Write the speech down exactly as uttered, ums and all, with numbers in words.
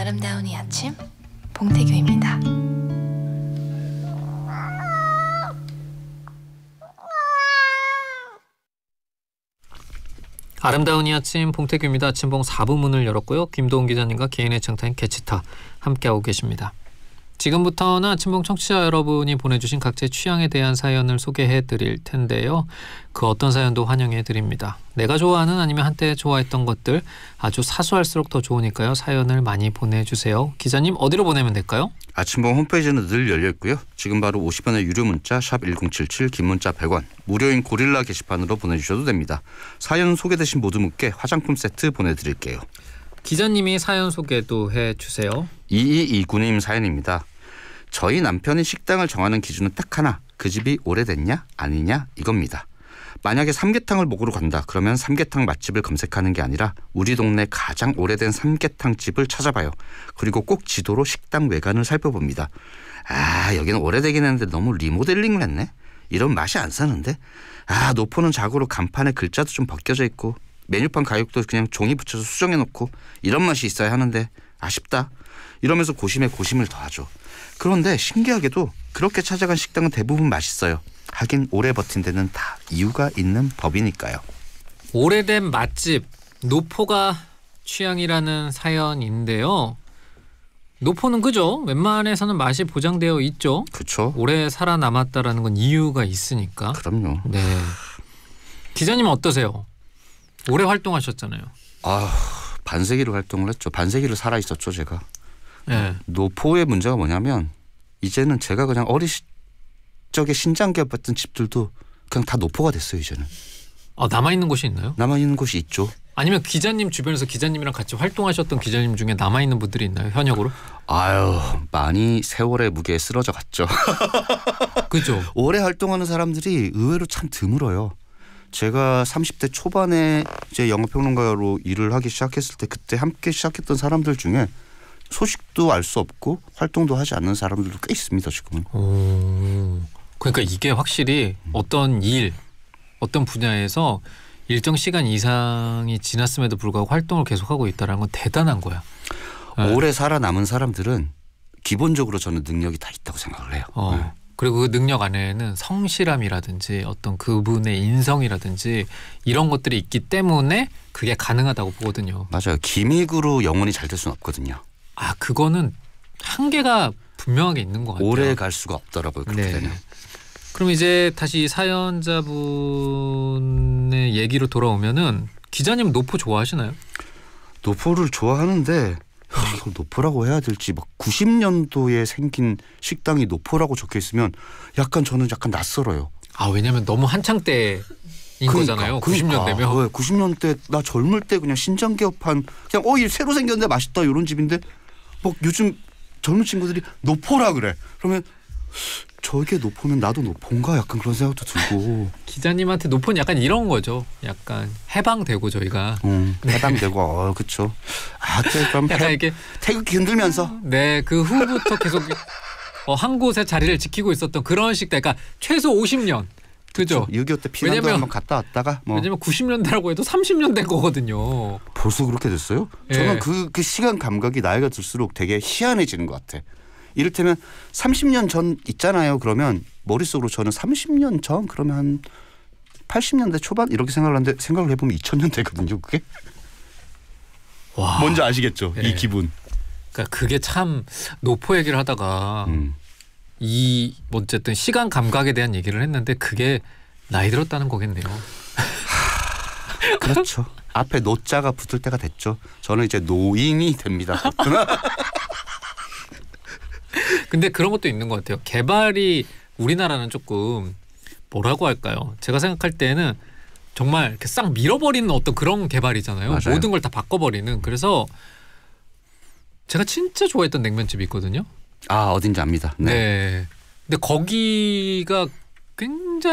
아름다운 이 아침 봉태규입니다. 아름다운 이 아침 봉태규입니다. 아침봉 사 부 문을 열었고요. 김도훈 기자님과 개인의 창타인 개치타 함께하고 계십니다. 지금부터는 아침봉 청취자 여러분이 보내주신 각자의 취향에 대한 사연을 소개해드릴 텐데요. 그 어떤 사연도 환영해드립니다. 내가 좋아하는 아니면 한때 좋아했던 것들, 아주 사소할수록 더 좋으니까요. 사연을 많이 보내주세요. 기자님, 어디로 보내면 될까요? 아침봉 홈페이지는 늘 열려있고요. 지금 바로 오십 원의 유료 문자 샵 일공칠칠, 긴 문자 백 원, 무료인 고릴라 게시판으로 보내주셔도 됩니다. 사연 소개되신 모두 분께 화장품 세트 보내드릴게요. 기자님이 사연 소개도 해주세요. 이이이구 님 사연입니다. 저희 남편이 식당을 정하는 기준은 딱 하나, 그 집이 오래됐냐 아니냐 이겁니다. 만약에 삼계탕을 먹으러 간다 그러면 삼계탕 맛집을 검색하는 게 아니라 우리 동네 가장 오래된 삼계탕 집을 찾아봐요. 그리고 꼭 지도로 식당 외관을 살펴봅니다. 아, 여기는 오래되긴 했는데 너무 리모델링을 했네. 이런 맛이 안 사는데. 아, 노포는 자고로 간판에 글자도 좀 벗겨져 있고 메뉴판 가격도 그냥 종이 붙여서 수정해놓고 이런 맛이 있어야 하는데 아쉽다. 이러면서 고심에 고심을 더하죠. 그런데 신기하게도 그렇게 찾아간 식당은 대부분 맛있어요. 하긴 오래 버틴 데는 다 이유가 있는 법이니까요. 오래된 맛집, 노포가 취향이라는 사연인데요. 노포는 그죠? 웬만해서는 맛이 보장되어 있죠. 그렇죠. 오래 살아남았다라는 건 이유가 있으니까. 그럼요. 네. 기자님은 어떠세요? 오래 활동하셨잖아요. 아, 반세기를 활동을 했죠. 반세기를 살아있었죠, 제가. 네. 노포의 문제가 뭐냐면 이제는 제가 그냥 어린 적에 신장기업했던 집들도 그냥 다 노포가 됐어요, 이제는. 아, 남아있는 곳이 있나요? 남아있는 곳이 있죠. 아니면 기자님 주변에서 기자님이랑 같이 활동하셨던 기자님 중에 남아있는 분들이 있나요, 현역으로? 아유, 많이 세월의 무게에 쓰러져 갔죠. 그죠. 오래 활동하는 사람들이 의외로 참 드물어요. 제가 삼십 대 초반에 이제 영화평론가로 일을 하기 시작했을 때 그때 함께 시작했던 사람들 중에 소식도 알 수 없고 활동도 하지 않는 사람들도 꽤 있습니다, 지금은. 오, 그러니까 이게 확실히 어떤 일, 어떤 분야에서 일정 시간 이상이 지났음에도 불구하고 활동을 계속하고 있다는 건 대단한 거야. 오래 살아남은 사람들은 기본적으로 저는 능력이 다 있다고 생각을 해요. 어. 네. 그리고 그 능력 안에는 성실함이라든지 어떤 그분의 인성이라든지 이런 것들이 있기 때문에 그게 가능하다고 보거든요. 맞아요. 기믹으로 영원히 잘 될 수는 없거든요. 아, 그거는 한계가 분명하게 있는 것 같아요. 오래 갈 수가 없더라고요. 그렇게 네. 되면. 그럼 이제 다시 사연자분의 얘기로 돌아오면은 기자님 노포 좋아하시나요? 노포를 좋아하는데 이걸 노포라고 해야 될지 막 구십 년도에 생긴 식당이 노포라고 적혀 있으면 약간 저는 약간 낯설어요. 아, 왜냐면 너무 한창 때인 그러니까, 거잖아요. 구십 년대면. 네, 구십 년대 나 젊을 때 그냥 신장개업한 그냥 어, 이 새로 생겼는데 맛있다 이런 집인데 뭐 요즘 젊은 친구들이 노포라 그래. 그러면 저게 노포면 나도 노포인가 약간 그런 생각도 들고. 기자님한테 노포는 약간 이런 거죠. 약간 해방되고 저희가. 음, 해방되고 어, 그렇죠. 아, 그럼 약간 해, 이렇게 태극기 흔들면서. 네, 그 후부터 계속 어, 한 곳에 자리를 지키고 있었던 그런 식당. 그러니까 최소 오십 년. 그죠? 육이오 때 피난도 왜냐면, 한번 갔다 왔다가 뭐. 왜냐면 구십 년대라고 해도 삼십 년 된 거거든요. 벌써 그렇게 됐어요? 예. 저는 그, 그 시간 감각이 나이가 들수록 되게 희한해지는 것 같아. 이를테면 삼십 년 전 있잖아요. 그러면 머릿속으로 저는 삼십 년 전 그러면 한 팔십 년대 초반 이렇게 생각을 하는데 생각을 해보면 이천 년대거든요. 그게. 와. 뭔지 아시겠죠? 예. 이 기분. 그러니까 그게 참 노포 얘기를 하다가 음. 이 어쨌든 시간 감각에 대한 얘기를 했는데 그게 나이 들었다는 거겠네요. 그렇죠. 앞에 노자가 붙을 때가 됐죠. 저는 이제 노인이 됩니다. 근데 그런 것도 있는 것 같아요. 개발이 우리나라는 조금 뭐라고 할까요? 제가 생각할 때는 정말 이렇게 싹 밀어버리는 어떤 그런 개발이잖아요. 맞아요. 모든 걸 다 바꿔버리는. 그래서 제가 진짜 좋아했던 냉면집이 있거든요. 아, 어딘지 압니다. 네. 네. 근데 거기가 굉장히